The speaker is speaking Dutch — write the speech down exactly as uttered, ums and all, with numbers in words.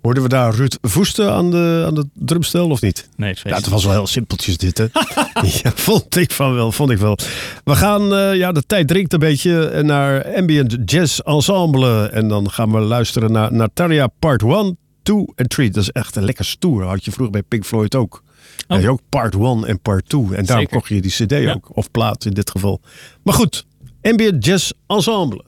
Hoorden we daar Ruud Voeste aan de, aan de drumstel of niet? Nee, feest. Ja, het was wel heel simpeltjes dit, hè? Ja, vond ik van wel, vond ik wel. We gaan, uh, ja, de tijd dringt een beetje naar Ambient Jazz Ensemble. En dan gaan we luisteren naar Natalia Part one, two en three. Dat is echt een lekker stoer. Had je vroeger bij Pink Floyd ook. Oh. Ja, ook Part one en Part two. En daarom kocht je die cd ook. Ja. Of plaat in dit geval. Maar goed, Ambient Jazz Ensemble.